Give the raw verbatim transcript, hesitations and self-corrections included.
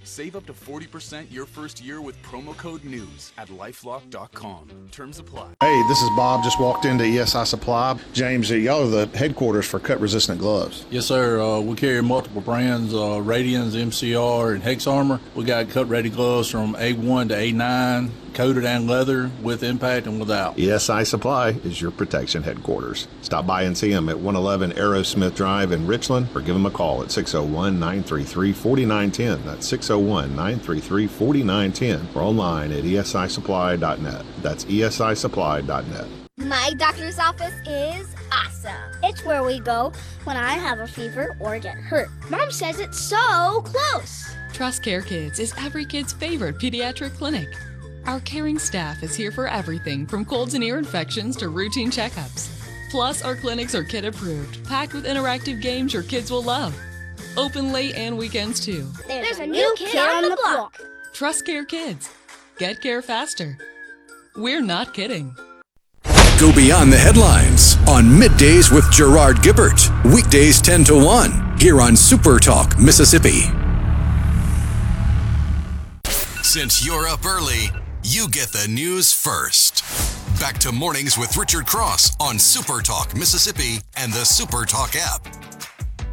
Save up to forty percent your first year with promo code NEWS at lifelock dot com. Terms apply. Hey, this is Bob. Just walked into E S I Supply. James, y'all are the headquarters for cut-resistant gloves. Yes, sir. Uh, we carry multiple brands, uh, Radians, M C R, and Hex Armor. We got cut-ready gloves from A one to A nine, coated and leather, with impact and without. E S I Supply is your protection headquarters. Stop by and see them at one eleven Aerosmith Drive in Richland, or give them a call at six oh one, nine three three, four nine one oh. That's six oh one, nine three three, four nine one oh, or online at E S I supply dot net. That's E S I supply dot net. My doctor's office is awesome. It's where we go when I have a fever or get hurt. Mom says it's so close. Trust Care Kids is every kid's favorite pediatric clinic. Our caring staff is here for everything from colds and ear infections to routine checkups. Plus, our clinics are kid approved, packed with interactive games your kids will love. Open late and weekends too. There's, There's a new kid, kid on the block. block. Trust Care Kids. Get care faster. We're not kidding. Go beyond the headlines on Middays with Gerard Gibbert. Weekdays ten to one here on Super Talk, Mississippi. Since you're up early, you get the news first. Back to Mornings with Richard Cross on Super Talk, Mississippi and the Super Talk app.